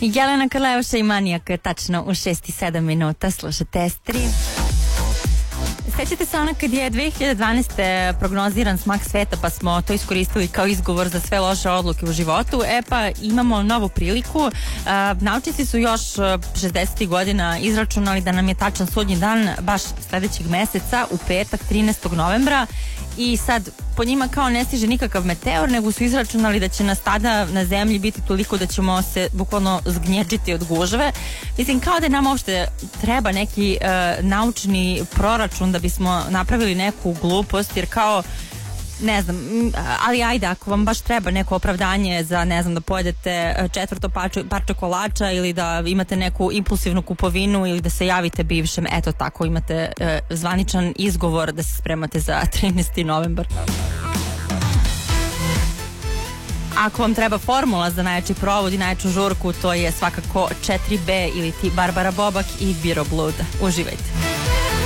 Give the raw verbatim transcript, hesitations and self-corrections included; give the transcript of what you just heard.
Jelena Karleuša i Manijak, tačno u šest i sedam minuta, slušate S tri. Sećate se ona kad je dve hiljade dvanaeste prognoziran smak sveta, pa smo to iskoristili kao izgovor za sve loše odluke u životu. E pa imamo novu priliku. Uh, naučnici su još šezdesetih godina izračunali da nam je tačan sudnji dan baš sledećeg meseca, u petak trinaestog novembra, i sad po njima kao ne stiže nikakav meteor, nego su izračunali da će nas tada na zemlji biti toliko da ćemo se bukvalno zgnječiti od gužve. Mislim, kao da nam uopšte treba neki uh, naučni proračun da bismo napravili neku glupost, jer kao ne znam, ali ajde, ako vam baš treba neko opravdanje za, ne znam, da pojedete četvrto parče, parče kolača ili da imate neku impulsivnu kupovinu ili da se javite bivšem, eto tako, imate e, zvaničan izgovor da se spremate za trinaesti novembar. Ako vam treba formula za najjači provod i najjaču žurku, to je svakako četiri be ili ti Barbara Bobak i Biro Blud. Uživajte.